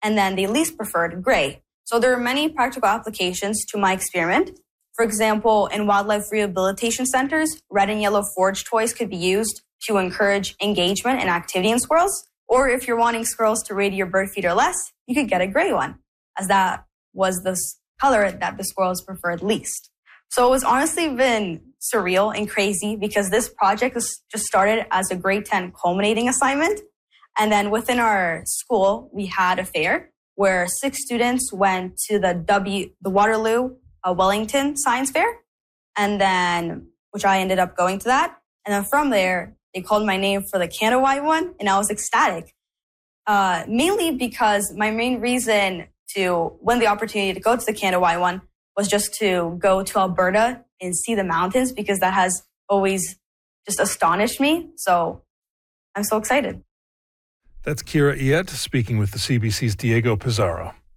and then they least preferred gray. So there are many practical applications to my experiment. For example, in wildlife rehabilitation centers, red and yellow forage toys could be used to encourage engagement and activity in squirrels. Or if you're wanting squirrels to raid your bird feeder less, you could get a gray one, as that was the color that the squirrels preferred least. So it was honestly been surreal and crazy because this project was just started as a grade 10 culminating assignment. And then within our school, we had a fair where 6 students went to the Waterloo Wellington Science Fair, and then, which I ended up going to that. And then from there, they called my name for the Canada Wide one, and I was ecstatic. Mainly because my main reason to win the opportunity to go to the Canada Wide one was just to go to Alberta and see the mountains, because that has always just astonished me. So I'm so excited. That's Kira Iet speaking with the CBC's Diego Pizarro.